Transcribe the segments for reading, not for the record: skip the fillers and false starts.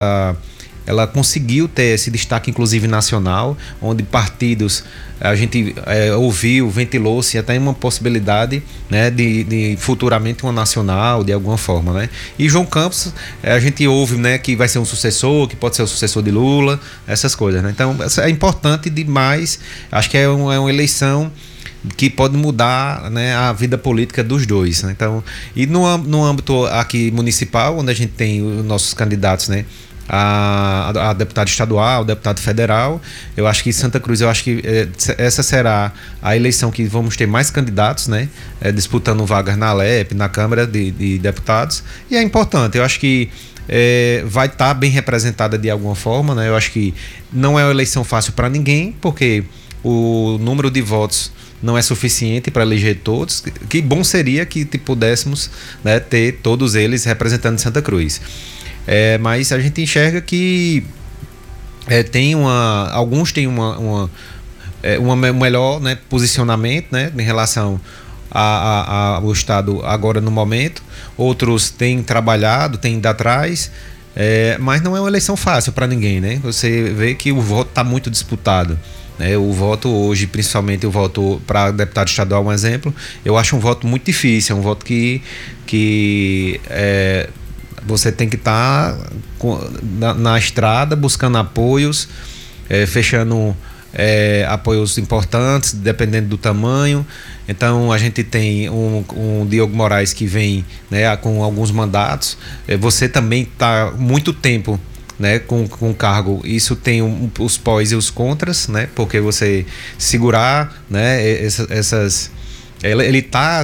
ela conseguiu ter esse destaque, inclusive nacional, onde partidos, a gente ouviu, ventilou-se até uma possibilidade, né, de futuramente uma nacional, de alguma forma, né? E João Campos, a gente ouve, né, que vai ser um sucessor, que pode ser o sucessor de Lula, essas coisas, né? Então, é importante demais, acho que é uma eleição que pode mudar, né, a vida política dos dois, né? Então, e no âmbito aqui municipal, onde a gente tem os nossos candidatos, né, a deputado estadual, deputado federal, eu acho que Santa Cruz, eu acho que essa será a eleição que vamos ter mais candidatos, né, disputando vagas na Alep, na Câmara de Deputados, e é importante, eu acho que vai estar bem representada de alguma forma, né? Eu acho que não é uma eleição fácil para ninguém, porque o número de votos não é suficiente para eleger todos. Que bom seria que pudéssemos, né, ter todos eles representando Santa Cruz. Mas a gente enxerga que alguns têm um melhor, né, posicionamento, né, em relação ao Estado agora no momento. Outros têm trabalhado, têm ido atrás, mas não é uma eleição fácil para ninguém, né? Você vê que o voto está muito disputado. O voto hoje, principalmente o voto para deputado estadual, um exemplo, eu acho um voto muito difícil, é um voto que você tem que estar na estrada buscando apoios, fechando apoios importantes, dependendo do tamanho. Então a gente tem um Diogo Moraes que vem, né, com alguns mandatos. Você também está muito tempo, né, com cargo. Isso tem os pós e os contras, né, porque você segurar, né, ele está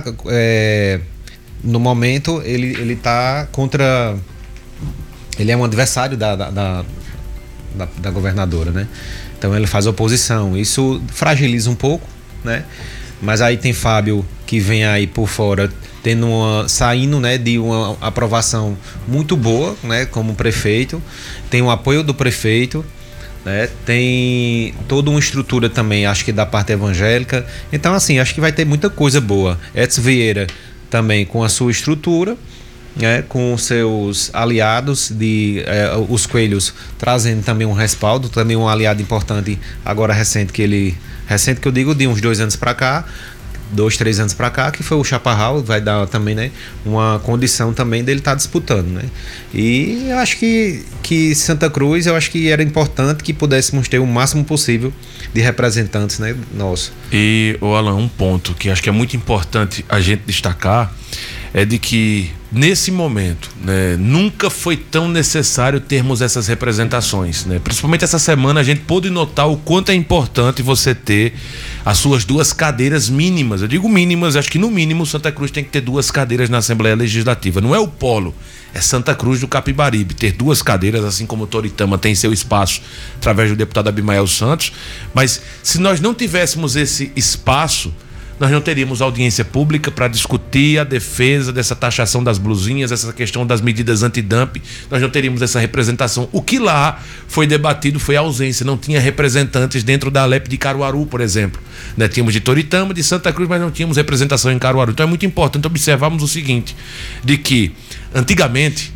no momento ele está contra, ele é um adversário da governadora, né, então ele faz oposição, isso fragiliza um pouco, né, mas aí tem Fábio que vem aí por fora saindo, né, de uma aprovação muito boa, né, como prefeito, tem o apoio do prefeito, né, tem toda uma estrutura também, acho que da parte evangélica. Então, assim, acho que vai ter muita coisa boa. Edson Vieira também com a sua estrutura, né, com os seus aliados, os Coelhos trazendo também um respaldo, também um aliado importante agora recente que eu digo de uns 2 anos para cá, 2-3 anos para cá, que foi o Chaparral, vai dar também, né, uma condição também dele estar disputando, né? E eu acho que Santa Cruz, eu acho que era importante que pudéssemos ter o máximo possível de representantes, né, nosso. E, Alan, um ponto que acho que é muito importante a gente destacar é de que nesse momento, né, nunca foi tão necessário termos essas representações, né? Principalmente essa semana a gente pôde notar o quanto é importante você ter as suas 2 cadeiras mínimas. Eu digo mínimas, acho que no mínimo Santa Cruz tem que ter 2 cadeiras na Assembleia Legislativa. Não é o Polo, é Santa Cruz do Capibaribe. Ter 2 cadeiras, assim como o Toritama tem seu espaço através do deputado Abimael Santos. Mas se nós não tivéssemos esse espaço, nós não teríamos audiência pública para discutir a defesa dessa taxação das blusinhas, essa questão das medidas antidumping. Nós não teríamos essa representação. O que lá foi debatido foi a ausência. Não tinha representantes dentro da Alep de Caruaru, por exemplo, né? Tínhamos de Toritama, de Santa Cruz, mas não tínhamos representação em Caruaru. Então é muito importante observarmos o seguinte, de que antigamente,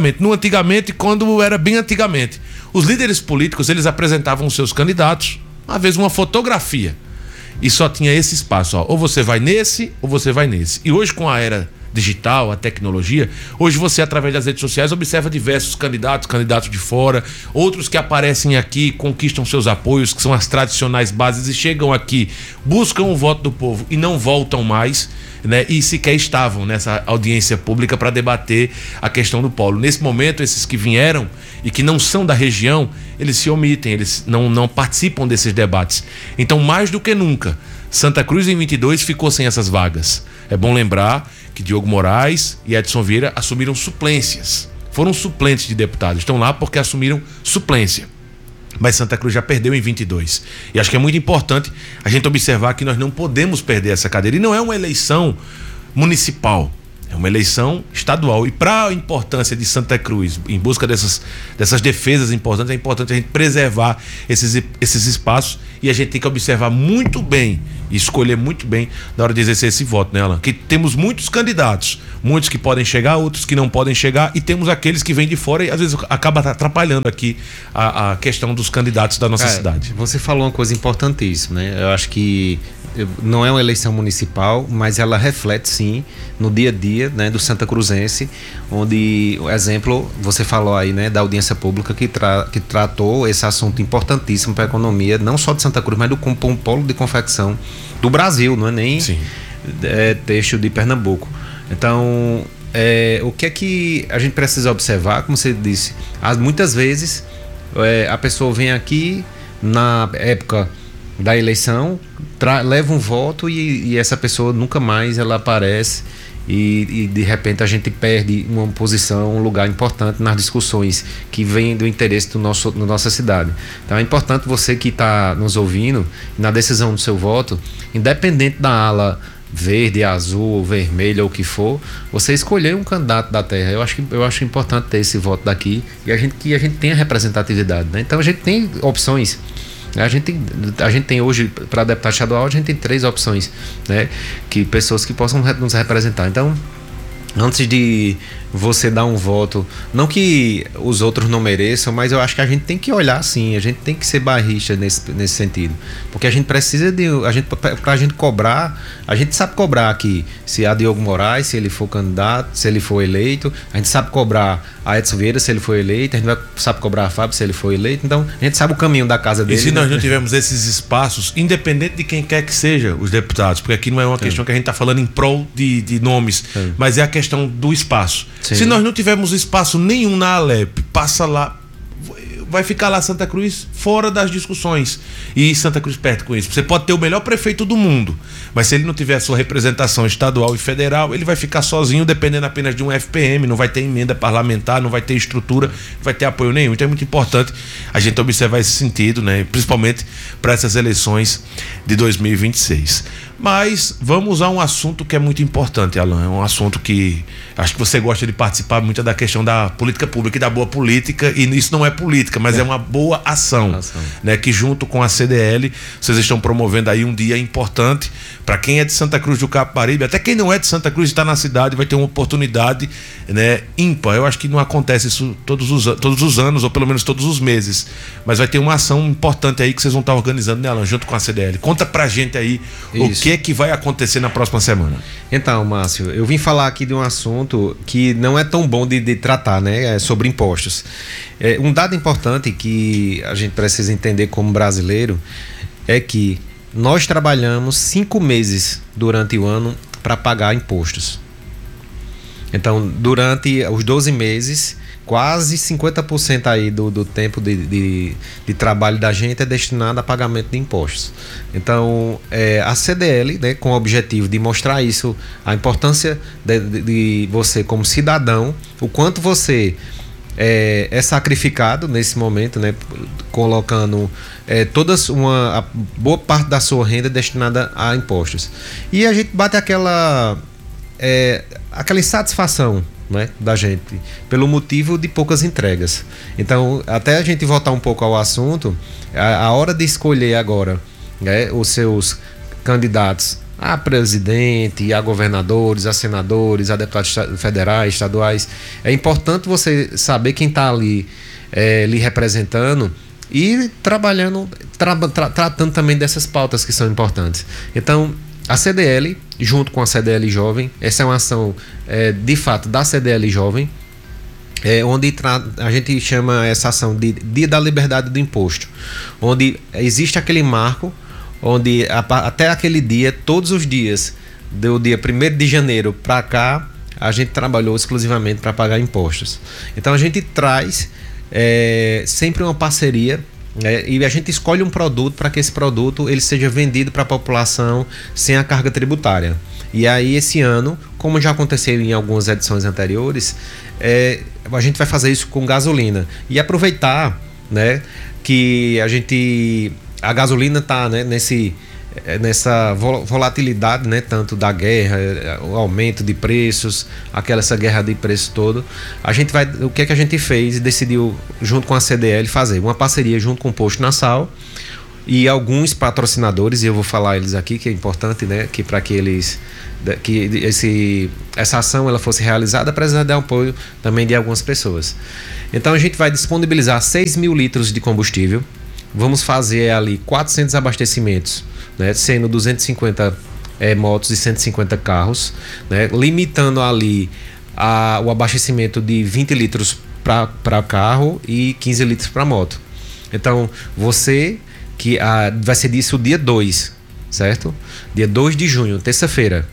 quando era bem antigamente, os líderes políticos, eles apresentavam os seus candidatos, às vezes uma fotografia, e só tinha esse espaço, ó, ou você vai nesse ou você vai nesse. E hoje, com a era digital, a tecnologia, hoje você, através das redes sociais, observa diversos candidatos de fora, outros que aparecem aqui, conquistam seus apoios, que são as tradicionais bases, e chegam aqui, buscam o voto do povo e não voltam mais, né? E sequer estavam nessa audiência pública para debater a questão do polo. Nesse momento, esses que vieram e que não são da região, eles se omitem, eles não participam desses debates. Então, mais do que nunca, Santa Cruz em 22 ficou sem essas vagas. É bom lembrar que Diogo Moraes e Edson Vieira assumiram suplências. Foram suplentes de deputados. Estão lá porque assumiram suplência. Mas Santa Cruz já perdeu em 22. E acho que é muito importante a gente observar que nós não podemos perder essa cadeira. E não é uma eleição municipal. É uma eleição estadual. E para a importância de Santa Cruz, em busca dessas defesas importantes, é importante a gente preservar esses espaços, e a gente tem que observar muito bem e escolher muito bem na hora de exercer esse voto, né, Alan? Que temos muitos candidatos, muitos que podem chegar, outros que não podem chegar, e temos aqueles que vêm de fora e às vezes acaba atrapalhando aqui a questão dos candidatos da nossa cidade. Você falou uma coisa importantíssima, né? Eu acho que não é uma eleição municipal, mas ela reflete sim no dia a dia, né, do Santa Cruzense, onde, exemplo, você falou aí, né, da audiência pública que tratou esse assunto importantíssimo para a economia, não só de Santa Cruz, mas do polo de confecção do Brasil, não é nem têxtil de Pernambuco. Então, o que é que a gente precisa observar, como você disse, muitas vezes a pessoa vem aqui na época da eleição, leva um voto e essa pessoa nunca mais ela aparece, e de repente a gente perde uma posição, um lugar importante nas discussões que vem do interesse da nossa cidade. Então é importante você que está nos ouvindo, na decisão do seu voto, independente da ala verde, azul, vermelho ou o que for, você escolher um candidato da terra. Eu acho importante ter esse voto daqui, e que a gente tenha representatividade, né? Então a gente tem opções. A gente tem hoje, para deputado estadual, a gente tem 3 opções, né? Que pessoas que possam nos representar. Então, antes de você dar um voto, não que os outros não mereçam, mas eu acho que a gente tem que olhar sim, a gente tem que ser bairrista nesse sentido, porque a gente precisa pra gente cobrar, a gente sabe cobrar aqui, se a Diogo Moraes, se ele for candidato, se ele for eleito, a gente sabe cobrar a Edson Vieira, se ele for eleito, a gente sabe cobrar a Fábio, se ele for eleito, então a gente sabe o caminho da casa dele. E se nós não tivermos esses espaços, independente de quem quer que seja os deputados, porque aqui não é uma questão que a gente está falando em prol de nomes, mas é a questão do espaço. Sim. Se nós não tivermos espaço nenhum na Alep, passa lá, vai ficar lá Santa Cruz fora das discussões, e Santa Cruz perto com isso. Você pode ter o melhor prefeito do mundo, mas se ele não tiver a sua representação estadual e federal, ele vai ficar sozinho, dependendo apenas de um FPM, não vai ter emenda parlamentar, não vai ter estrutura, não vai ter apoio nenhum. Então é muito importante a gente observar esse sentido, né? Principalmente para essas eleições de 2026. Mas vamos a um assunto que é muito importante, Alan. É um assunto que acho que você gosta de participar muito, da questão da política pública e da boa política, e isso não é política, mas é uma boa ação, né? Que junto com a CDL vocês estão promovendo aí um dia importante para quem é de Santa Cruz do Capibaribe, até quem não é de Santa Cruz e está na cidade, vai ter uma oportunidade, né, ímpar. Eu acho que não acontece isso todos os anos, ou pelo menos todos os meses, mas vai ter uma ação importante aí que vocês vão estar organizando, né, Alan, junto com a CDL. Conta pra gente aí o que vai acontecer na próxima semana. Então, Márcio, eu vim falar aqui de um assunto que não é tão bom de tratar, né? É sobre impostos. Um dado importante que a gente precisa entender como brasileiro é que nós trabalhamos 5 meses durante o ano para pagar impostos. Então, durante os 12 meses, quase 50% aí do tempo de trabalho da gente é destinado a pagamento de impostos. Então, a CDL, né, com o objetivo de mostrar isso, a importância de você como cidadão, o quanto você é sacrificado nesse momento, né, colocando a boa parte da sua renda destinada a impostos. E a gente bate aquela insatisfação, né, da gente, pelo motivo de poucas entregas. Então, até a gente voltar um pouco ao assunto, a hora de escolher agora, né, os seus candidatos a presidente, a governadores, a senadores, a deputados federais, estaduais, é importante você saber quem está ali lhe representando e trabalhando, tratando também dessas pautas que são importantes. Então, a CDL, junto com a CDL Jovem, essa é uma ação de fato da CDL Jovem, onde a gente chama essa ação de Dia da Liberdade do Imposto, onde existe aquele marco, onde até aquele dia, todos os dias, do dia 1º de janeiro para cá, a gente trabalhou exclusivamente para pagar impostos. Então a gente traz sempre uma parceria, e a gente escolhe um produto para que esse produto ele seja vendido para a população sem a carga tributária. E aí esse ano, como já aconteceu em algumas edições anteriores, a gente vai fazer isso com gasolina e aproveitar, né, que a gasolina está, né, nessa volatilidade, né, tanto da guerra, o aumento de preços, essa guerra de preço todo, o que é que a gente fez e decidiu, junto com a CDL, fazer uma parceria junto com o Posto Nassau e alguns patrocinadores, e eu vou falar eles aqui, que é importante, né, que para que eles essa ação ela fosse realizada, precisa dar apoio também de algumas pessoas. Então a gente vai disponibilizar 6.000 litros de combustível, vamos fazer ali 400 abastecimentos, né, sendo 250 motos e 150 carros, né, limitando ali o abastecimento de 20 litros para carro e 15 litros para moto. Então, vai ser disso o dia 2, certo? Dia 2 de junho, terça-feira.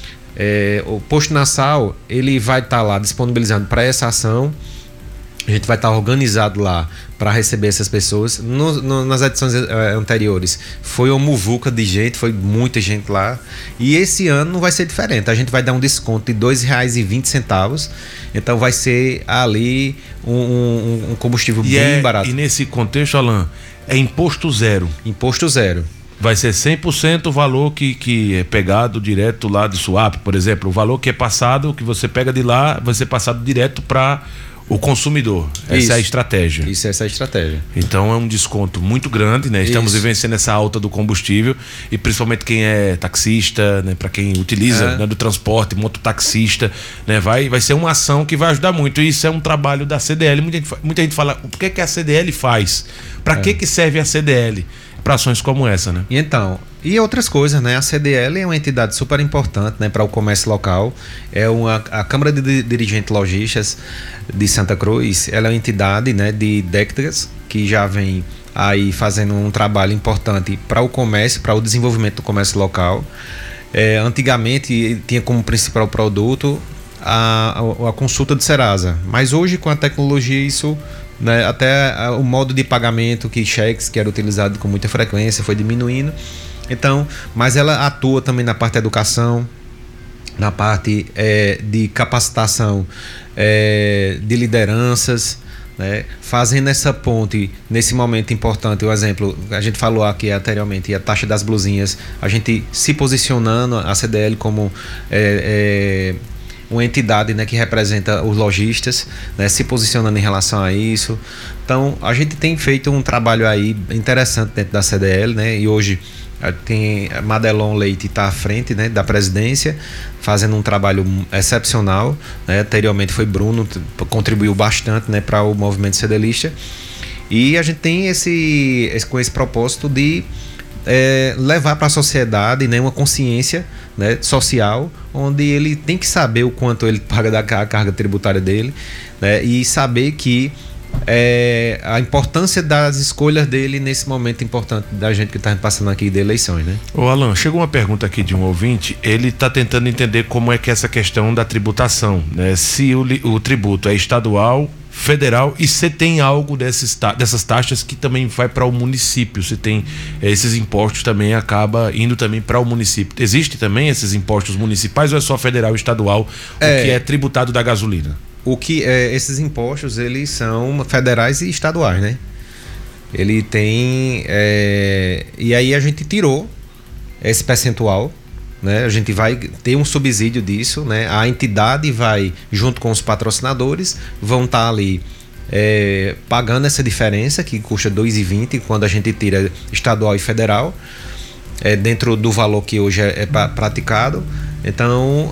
O Posto Nassau, ele vai estar lá disponibilizando para essa ação. A gente vai estar organizado lá para receber essas pessoas. Nas edições anteriores foi uma muvuca de gente, foi muita gente lá. E esse ano não vai ser diferente. A gente vai dar um desconto de R$ 2,20. Então vai ser ali um combustível bem barato. E nesse contexto, Alan, é imposto zero. Imposto zero. Vai ser 100% o valor que é pegado direto lá do SUAP, por exemplo. O valor que é passado, que você pega de lá, vai ser passado direto para o consumidor. Essa é a estratégia. Essa é a estratégia. Então é um desconto muito grande, né? Estamos vivenciando essa alta do combustível e principalmente quem é taxista, né? Para quem utiliza, né, do transporte, mototaxista, né? Vai ser uma ação que vai ajudar muito. E isso é um trabalho da CDL. Muita gente fala, o que a CDL faz? Para que serve a CDL? Para ações como essa, né? E outras coisas, né? A CDL é uma entidade super importante, né, para o comércio local. A Câmara de Dirigentes Lojistas de Santa Cruz, ela é uma entidade, né, de décadas que já vem aí fazendo um trabalho importante para o comércio, para o desenvolvimento do comércio local. Antigamente tinha como principal produto a consulta de Serasa, mas hoje com a tecnologia isso, né, até o modo de pagamento, que cheques que era utilizado com muita frequência foi diminuindo. Então, mas ela atua também na parte de educação, na parte de capacitação de lideranças, né, fazendo essa ponte nesse momento importante. O exemplo, a gente falou aqui anteriormente, a taxa das blusinhas, a gente se posicionando, a CDL como uma entidade, né, que representa os lojistas, né, se posicionando em relação a isso. Então, a gente tem feito um trabalho aí interessante dentro da CDL, né, e hoje tem Madelon Leite está à frente, né, da presidência, fazendo um trabalho excepcional, né. Anteriormente foi Bruno, contribuiu bastante, né, para o movimento CDLista, e a gente tem com esse propósito de levar para a sociedade, né, uma consciência, né, social, onde ele tem que saber o quanto ele paga da carga tributária dele, né, e saber que a importância das escolhas dele nesse momento importante da gente que está passando aqui de eleições, né? Ô Alan, chegou uma pergunta aqui de um ouvinte, ele está tentando entender como é que é essa questão da tributação, né? Se o tributo é estadual, federal, e se tem algo dessas taxas que também vai para o município, se tem esses impostos também acaba indo também para o município. Existe também esses impostos municipais ou é só federal e estadual o que é tributado da gasolina? Esses impostos, eles são federais e estaduais, né? Ele tem e aí a gente tirou esse percentual, né? A gente vai ter um subsídio disso, né? A entidade vai, junto com os patrocinadores, vão estar ali pagando essa diferença que custa R$ 2,20 quando a gente tira estadual e federal, dentro do valor que hoje é praticado. Então,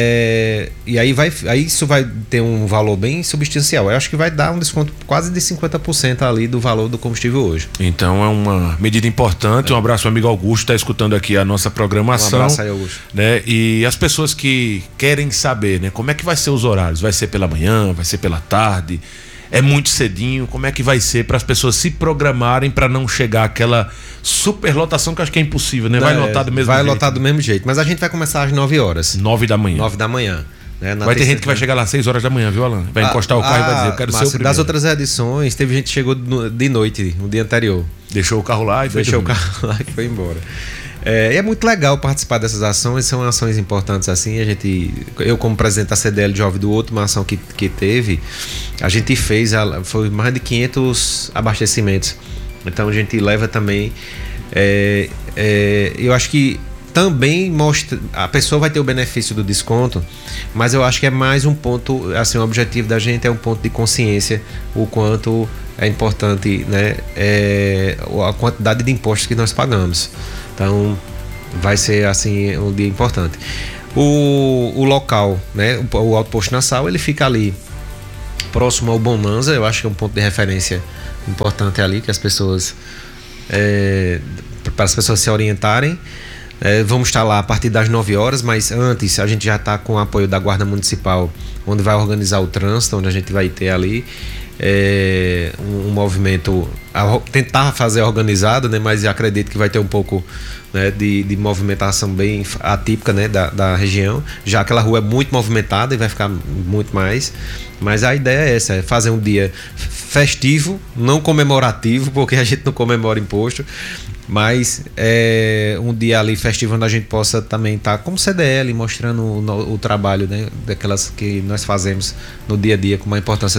e aí isso vai ter um valor bem substancial. Eu acho que vai dar um desconto quase de 50% ali do valor do combustível hoje. Então é uma medida importante. Um abraço ao amigo Augusto, está escutando aqui a nossa programação. Um abraço aí, Augusto. Né? E as pessoas que querem saber, né, como é que vai ser os horários? Vai ser pela manhã? Vai ser pela tarde? É muito cedinho? Como é que vai ser para as pessoas se programarem para não chegar aquela superlotação que eu acho que é impossível, né? Vai lotar do mesmo jeito. Vai lotar do mesmo jeito, mas a gente vai começar às 9 horas. 9 da manhã. 9 da manhã. Né? Vai ter gente que vai chegar lá às 6 horas da manhã, viu, Alan? Vai encostar o carro e vai dizer, eu quero ser o primeiro. Das outras edições, teve gente que chegou de noite, no dia anterior. Deixou o carro lá e foi Deixou o carro lá e foi embora. É muito legal participar dessas ações, são ações importantes assim. Eu como presidente da CDL Jovem, do outro, uma ação que teve, a gente fez, foi mais de 500 abastecimentos. Então a gente leva também Eu acho que também mostra, a pessoa vai ter o benefício do desconto, mas eu acho que é mais um ponto, assim, o objetivo da gente é um ponto de consciência, o quanto é importante, né, a quantidade de impostos que nós pagamos. Então vai ser assim um dia importante. O local, né, o Alto Posto Nassau, ele fica ali próximo ao Bonanza. Eu acho que é um ponto de referência importante ali, que as pessoas para as pessoas se orientarem. Vamos estar lá a partir das 9 horas, mas antes a gente já está com o apoio da Guarda Municipal, onde vai organizar o trânsito, onde a gente vai ter ali um movimento, tentar fazer organizado, né, mas acredito que vai ter um pouco, né, de movimentação bem atípica, né, da região, já aquela rua é muito movimentada e vai ficar muito mais, mas a ideia é essa, é fazer um dia festivo, não comemorativo, porque a gente não comemora imposto, mas um dia ali festivo onde a gente possa também estar como CDL, mostrando o trabalho, né, daquelas que nós fazemos no dia a dia, com a importância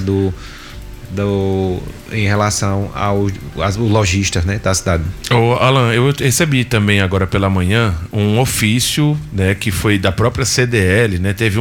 em relação aos lojistas, né, da cidade. Alan, eu recebi também agora pela manhã um ofício, né, que foi da própria CDL, né, teve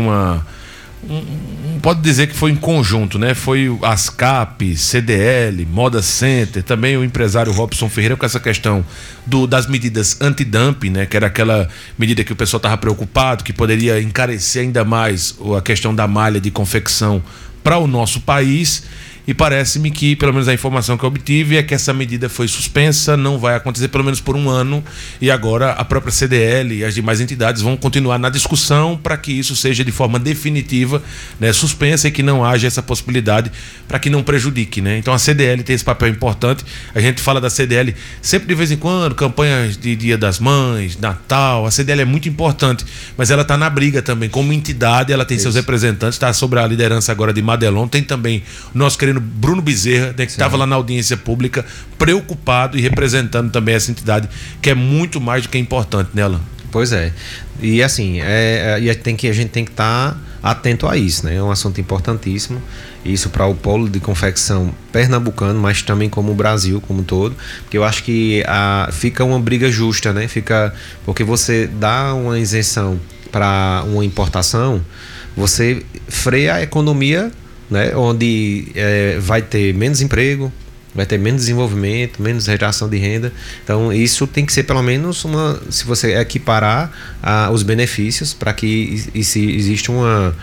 pode dizer que foi em conjunto, né? Foi ASCAP, CDL, Moda Center, também o empresário Robson Ferreira com essa questão das medidas anti-dumping, né? Que era aquela medida que o pessoal estava preocupado, que poderia encarecer ainda mais a questão da malha de confecção para o nosso país. E parece-me que, pelo menos a informação que eu obtive, é que essa medida foi suspensa, não vai acontecer pelo menos por um ano, e agora a própria CDL e as demais entidades vão continuar na discussão para que isso seja de forma definitiva, né, suspensa, e que não haja essa possibilidade, para que não prejudique, né? Então a CDL tem esse papel importante. A gente fala da CDL sempre de vez em quando, campanhas de Dia das Mães, Natal. A CDL é muito importante, mas ela está na briga também como entidade, ela tem seus representantes, está sob a liderança agora de Madelon, tem também o nosso querido Bruno Bezerra, né, que estava lá na audiência pública, preocupado e representando também essa entidade, que é muito mais do que importante, né, Alan? Pois é. E assim, a gente tem que estar atento a isso, né? É um assunto importantíssimo. Isso para o polo de confecção pernambucano, mas também como o Brasil como um todo. Porque eu acho que fica uma briga justa, né? Porque você dá uma isenção para uma importação, você freia a economia, né, onde vai ter menos emprego, vai ter menos desenvolvimento, menos geração de renda. Então isso tem que ser pelo menos se você equiparar os benefícios, para que exista uma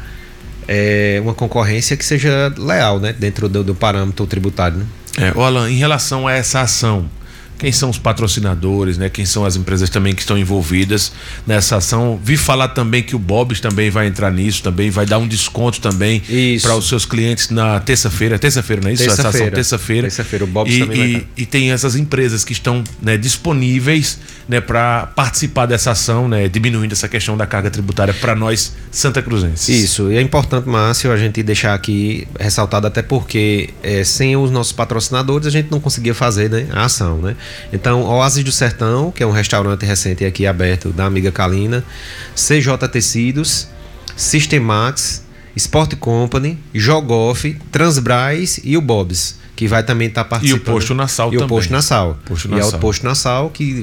concorrência que seja leal, né, dentro do parâmetro tributário, né? Alan, em relação a essa ação, quem são os patrocinadores, né? Quem são as empresas também que estão envolvidas nessa ação? Vi falar também que o Bob's também vai entrar nisso, também vai dar um desconto também para os seus clientes na terça-feira, não é isso? Essa ação terça-feira, o Bob's também vai estar. E tem essas empresas que estão, né, disponíveis, né, para participar dessa ação, né, diminuindo essa questão da carga tributária para nós santacruzenses. Isso, e é importante, Márcio, a gente deixar aqui ressaltado, até porque sem os nossos patrocinadores a gente não conseguia fazer, né, a ação, né? Então, Oásis do Sertão, que é um restaurante recente aqui aberto da amiga Kalina, CJ Tecidos, Systemax, Sport Company, Jogoff, Transbras e o Bob's, que vai também estar participando. E o Posto Nassau também. E o Posto Nassau. E é o Posto Nassau que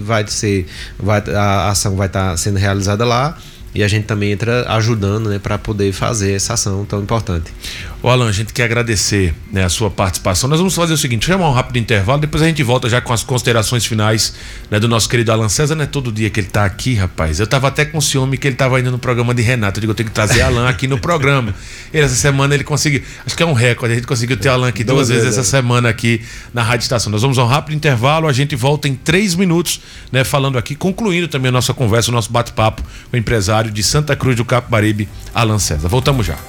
a ação vai estar sendo realizada lá. E a gente também entra ajudando, né, para poder fazer essa ação tão importante. Alan, a gente quer agradecer, né, a sua participação. Nós vamos fazer o seguinte: chamar um rápido intervalo, depois a gente volta já com as considerações finais, né, do nosso querido Alan César. Não é todo dia que ele tá aqui, rapaz. Eu tava até com ciúme que ele tava indo no programa de Renato. Eu digo, eu tenho que trazer Alan aqui no programa. Essa semana ele conseguiu, acho que é um recorde, a gente conseguiu ter Alan aqui duas vezes essa semana aqui na Rádio Estação. Nós vamos a um rápido intervalo, a gente volta em 3 minutos, né, falando aqui, concluindo também a nossa conversa, o nosso bate-papo com o empresário de Santa Cruz do Capibaribe, Alan César. Voltamos já.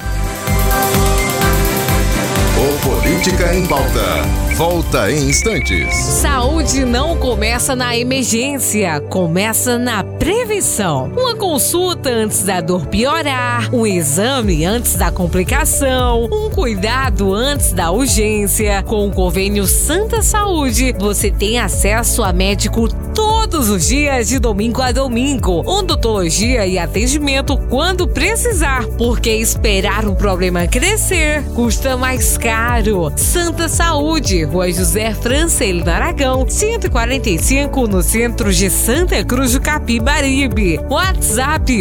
O Política em Pauta volta em instantes. Saúde não começa na emergência, começa na prevenção. Uma consulta antes da dor piorar, um exame antes da complicação, um cuidado antes da urgência. Com o convênio Santa Saúde, você tem acesso a médico todos os dias de domingo a domingo, odontologia e atendimento quando precisar, porque esperar o problema crescer custa mais caro. Santa Saúde, Rua José Francelino Aragão, 145, no centro de Santa Cruz do Capibaribe. WhatsApp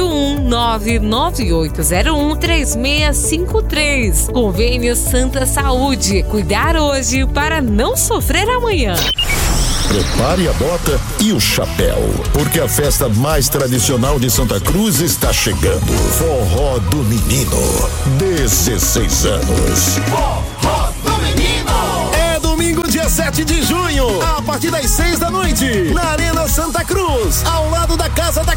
81998013653. Convênio Santa Saúde. Cuidar hoje para não sofrer amanhã. Prepare a bota e o chapéu, porque a festa mais tradicional de Santa Cruz está chegando. Forró do Menino, 16 anos. Forró do Menino! É domingo, dia 7 de junho, a partir das 6 da noite, na Arena Santa Cruz, ao lado da Casa da